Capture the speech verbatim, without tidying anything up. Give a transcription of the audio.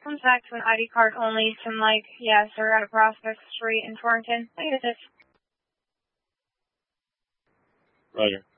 Comes back to an I D card only. To Mike, yes, they're at a Prospect Street in Torrington. What is it? Roger.